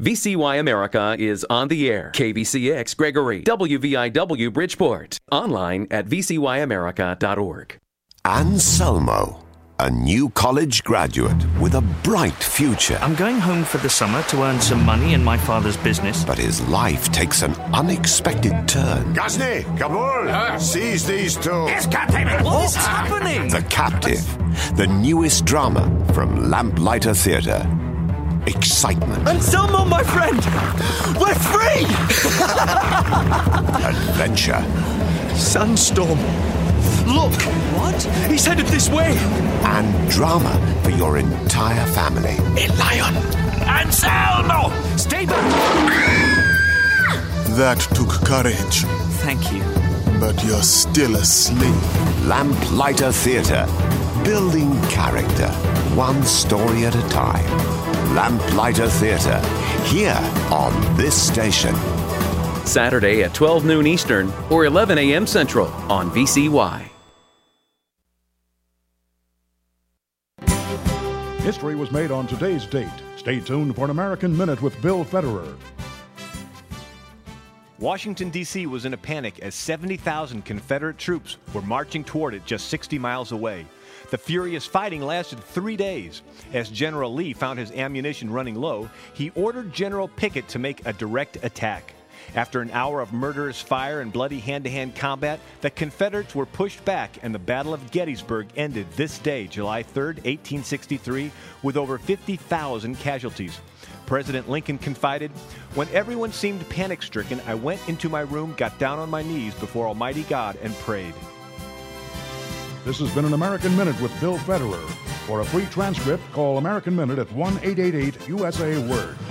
VCY America is on the air. KBCX Gregory, WVIW Bridgeport. Online at vcyamerica.org. Anselmo, a new college graduate with a bright future. I'm going home for the summer to earn some money in my father's business. But his life takes an unexpected turn. Ghazni, Kabul, seize these two. Yes, Captain! What is happening? The Captive, the newest drama from Lamplighter Theatre. Excitement. Anselmo, my friend! We're free! Adventure. Sunstorm. Look! What? He's headed this way! And drama for your entire family. A lion! Anselmo! Stay back! That took courage, Thank you. but you're still asleep. Lamplighter Theatre. Building character, one story at a time. Lamplighter Theatre. Here on this station. Saturday at 12 noon Eastern or 11 a.m. Central on VCY. History was made on today's date. Stay tuned for an American Minute with Bill Federer. Washington, D.C. was in a panic as 70,000 Confederate troops were marching toward it just 60 miles away. The furious fighting lasted 3 days. As General Lee found his ammunition running low, he ordered General Pickett to make a direct attack. After an hour of murderous fire and bloody hand-to-hand combat, the Confederates were pushed back and the Battle of Gettysburg ended this day, July 3, 1863, with over 50,000 casualties. President Lincoln confided, "When everyone seemed panic-stricken, I went into my room, got down on my knees before Almighty God and prayed." This has been an American Minute with Bill Federer. For a free transcript, call American Minute at 1-888-USA-WORD.